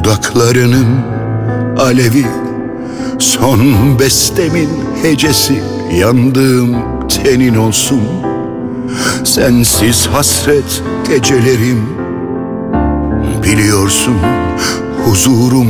Dudaklarının alevi, son bestemin hecesi, yandığım tenin olsun. Sensiz hasret gecelerim, biliyorsun huzurum